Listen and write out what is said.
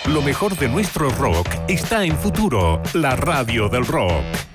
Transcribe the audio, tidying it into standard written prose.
Lo mejor de nuestro rock está en Futuro, la radio del rock.